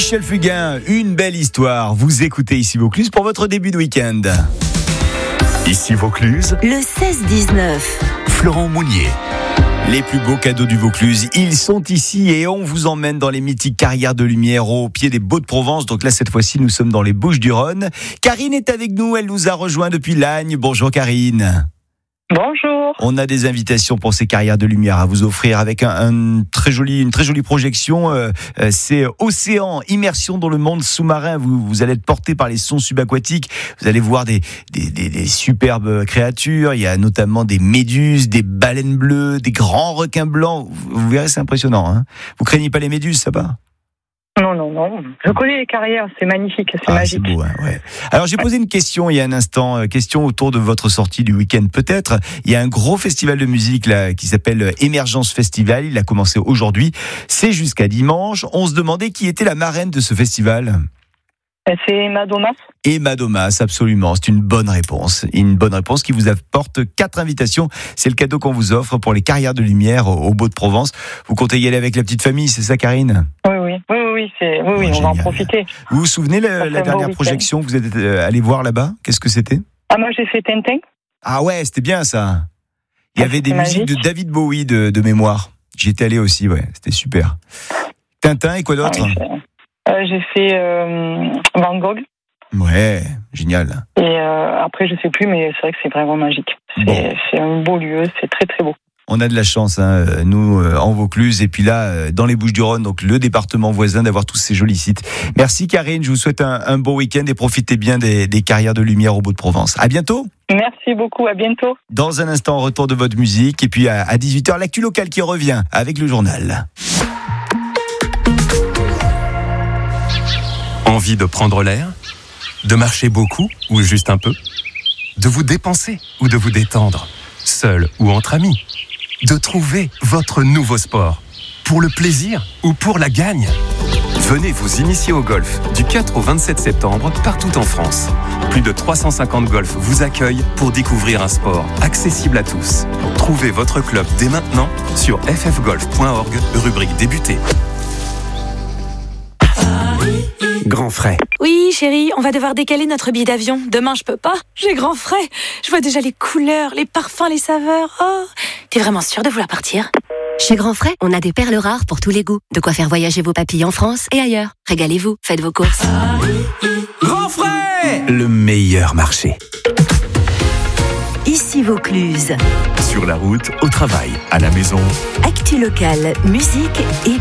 Michel Fugain, une belle histoire. Vous écoutez Ici Vaucluse pour votre début de week-end. Ici Vaucluse, le 16-19. Florent Mounier. Les plus beaux cadeaux du Vaucluse, ils sont ici et on vous emmène dans les mythiques carrières de lumière au pied des Baux-de-Provence. Donc là, cette fois-ci, nous sommes dans les Bouches-du-Rhône. Karine est avec nous, elle nous a rejoint depuis Lagnes. Bonjour Karine. Bonjour. On a des invitations pour ces carrières de lumière à vous offrir avec une très jolie projection. C'est Océan, immersion dans le monde sous-marin. Vous allez être porté par les sons subaquatiques. Vous allez voir des superbes créatures. Il y a notamment des méduses, des baleines bleues, des grands requins blancs. Vous verrez, c'est impressionnant. Hein. Vous craignez pas les méduses, ça va ? Non. Je connais les carrières, c'est magnifique, c'est magique. C'est beau, hein, ouais. Alors j'ai posé une question il y a un instant, question autour de votre sortie du week-end peut-être. Il y a un gros festival de musique là qui s'appelle Émergence Festival. Il a commencé aujourd'hui. C'est jusqu'à dimanche. On se demandait qui était la marraine de ce festival. C'est Emma Domas. Emma Domas, absolument. C'est une bonne réponse. Une bonne réponse qui vous apporte 4 invitations. C'est le cadeau qu'on vous offre pour les carrières de lumière au Baux-de-Provence. Vous comptez y aller avec la petite famille, c'est ça, Karine ? Oui, on va en profiter. Vous vous souvenez la dernière projection que vous êtes allé voir là-bas ? Qu'est-ce que c'était ? Moi j'ai fait Tintin. Ah ouais, c'était bien ça. Il y avait des musiques de David Bowie de mémoire. J'y étais allé aussi, ouais, c'était super. Tintin et quoi d'autre ? J'ai fait Van Gogh. Ouais, génial. Et après, je sais plus, mais c'est vrai que c'est vraiment magique. C'est un beau lieu, c'est très très beau. On a de la chance, hein, nous, en Vaucluse, et puis là, dans les Bouches-du-Rhône, donc le département voisin, d'avoir tous ces jolis sites. Merci Karine, je vous souhaite un bon week-end et profitez bien des carrières de lumière au Baux-de-Provence. À bientôt. Merci beaucoup, à bientôt. Dans un instant, retour de votre musique, et puis à 18h, l'actu locale qui revient avec le journal. Envie de prendre l'air ? De marcher beaucoup ou juste un peu ? De vous dépenser ou de vous détendre ? Seul ou entre amis ? De trouver votre nouveau sport ? Pour le plaisir ou pour la gagne ? Venez vous initier au golf du 4 au 27 septembre partout en France. Plus de 350 golfs vous accueillent pour découvrir un sport accessible à tous. Trouvez votre club dès maintenant sur ffgolf.org, rubrique débuter. Grand frais. Oui, chérie, on va devoir décaler notre billet d'avion. Demain, je peux pas. J'ai grand frais. Je vois déjà les couleurs, les parfums, les saveurs. Oh, t'es vraiment sûre de vouloir partir ? Chez Grand Frais, on a des perles rares pour tous les goûts. De quoi faire voyager vos papilles en France et ailleurs. Régalez-vous, faites vos courses. Grand frais ! Le meilleur marché. Ici Vaucluse. Sur la route, au travail, à la maison. Actu locale, musique et